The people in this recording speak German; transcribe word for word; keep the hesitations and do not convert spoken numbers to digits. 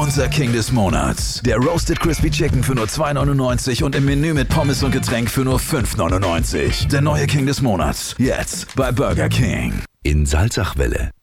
Unser King des Monats. Der Roasted Crispy Chicken für nur zwei neunundneunzig und im Menü mit Pommes und Getränk für nur fünf neunundneunzig. Der neue King des Monats. Jetzt bei Burger King. In Salzachwelle.